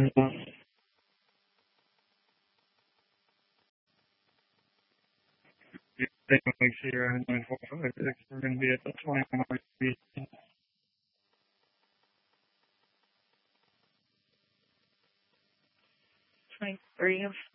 Next year, 945, we're going to be at the 21. Twenty. Are you